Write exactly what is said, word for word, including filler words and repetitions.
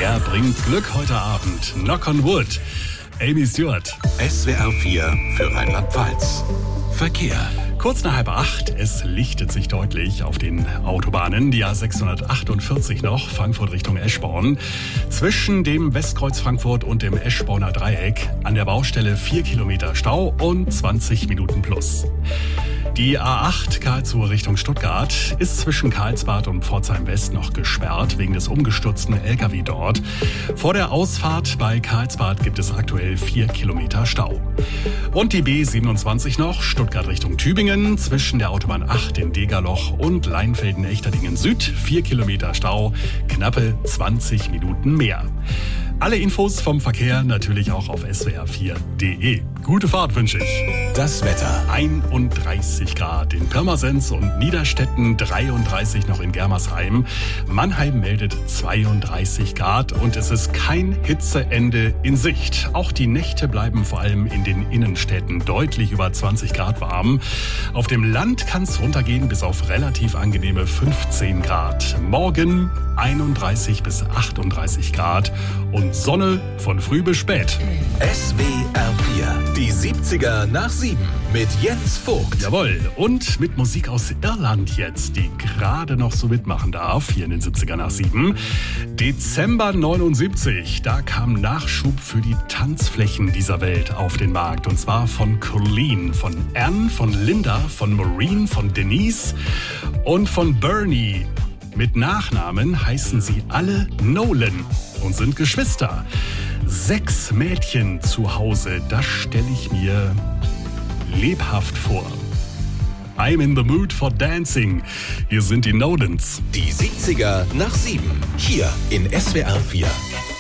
Wer bringt Glück heute Abend? Knock on Wood. Amy Stewart. S W R vier für Rheinland-Pfalz. Verkehr. Kurz nach halb acht, es lichtet sich deutlich auf den Autobahnen. Die A sechshundertachtundvierzig noch, Frankfurt Richtung Eschborn. Zwischen dem Westkreuz Frankfurt und dem Eschborner Dreieck an der Baustelle vier Kilometer Stau und zwanzig Minuten plus. Die A acht Karlsruhe Richtung Stuttgart ist zwischen Karlsbad und Pforzheim West noch gesperrt wegen des umgestürzten L K W dort. Vor der Ausfahrt bei Karlsbad gibt es aktuell vier Kilometer Stau. Und die B siebenundzwanzig noch, Stuttgart Richtung Tübingen, zwischen der Autobahn acht in Degerloch und Leinfelden-Echterdingen Süd, vier Kilometer Stau, knappe zwanzig Minuten mehr. Alle Infos vom Verkehr natürlich auch auf S W R vier punkt de. Gute Fahrt wünsche ich. Das Wetter. einunddreißig Grad in Pirmasens und Niederstetten, dreiunddreißig noch in Germersheim. Mannheim meldet zweiunddreißig Grad und es ist kein Hitzeende in Sicht. Auch die Nächte bleiben vor allem in den Innenstädten deutlich über zwanzig Grad warm. Auf dem Land kann es runtergehen bis auf relativ angenehme fünfzehn Grad. Morgen einunddreißig bis achtunddreißig Grad und Sonne von früh bis spät. S W R vier. Die siebziger nach sieben mit Jens Vogt. Jawohl, und mit Musik aus Irland jetzt, die gerade noch so mitmachen darf, hier in den siebziger nach sieben. Dezember neunundsiebzig, da kam Nachschub für die Tanzflächen dieser Welt auf den Markt. Und zwar von Colleen, von Anne, von Linda, von Maureen, von Denise und von Bernie. Mit Nachnamen heißen sie alle Nolan und sind Geschwister. Sechs Mädchen zu Hause, das stelle ich mir lebhaft vor. I'm in the mood for dancing. Hier sind die Nolans. Die siebziger nach sieben. Hier in S W R vier.